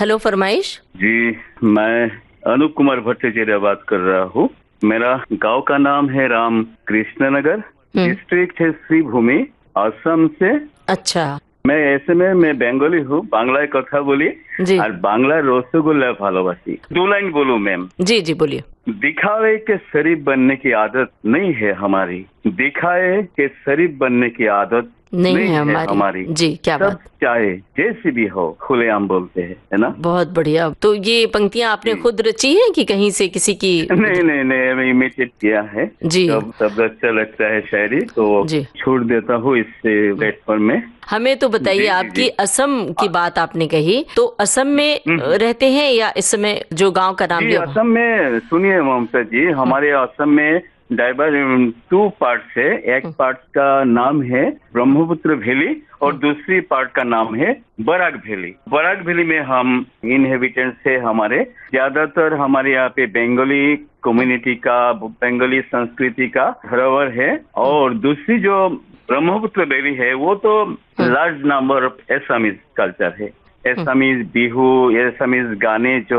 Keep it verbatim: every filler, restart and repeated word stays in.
Hello, फरमाइश। जी, मैं अनूप कुमार भट्टाचार्य बात कर रहा हूँ। मेरा गांव का नाम है राम कृष्ण नगर, हम्म। डिस्ट्रिक्ट है श्रीभूमि, असम से। अच्छा। मैं ऐसे में मैं बंगाली हूँ, बांग्ला कथा बोली जी और बांग्ला रसगुल्ला भालोबासी। दो लाइन बोलूँ मैम? जी जी बोलिए। दिखावे के शरीफ बनने की आदत नहीं है हमारी, दिखाए के शरीफ बनने की आदत नहीं, नहीं है है हमारी। हमारी। जी, क्या सब बात। चाहे जैसी भी हो खुलेआम बोलते हैं, है ना? बहुत बढ़िया। तो ये पंक्तियां आपने जी। खुद रची हैं कि कहीं से किसी की? नहीं नहीं नहीं, मैं इमिटेट किया है। जी जब शब्द अच्छा लगता है शायरी तो जी। छोड़ देता हूँ इससे प्लेटफॉर्म में। हमें तो बताइए, जी जी आपकी जी। असम की आ- बात आपने कही, तो असम में हम्म, अ, हम्म। रहते हैं या इस समय जो गांव का नाम जी, लिया वो? असम में सुनिए ममता जी, हम्म, हमारे असम में डाइवर टू पार्ट है। एक हम्म, पार्ट का नाम है ब्रह्मपुत्र वैली और हम्म, दूसरी पार्ट का नाम है बराक वैली। बराक वैली में हम इनहेबिटेंट्स है हमारे। ज्यादातर हमारे यहाँ पे बंगाली कम्युनिटी का, बंगाली संस्कृति का धरोहर है। और दूसरी जो ब्रह्मपुत्र वैली है वो तो हम्म, large number of Assamese culture है। हम्म, एसामीज बिहू, एसामीज गाने जो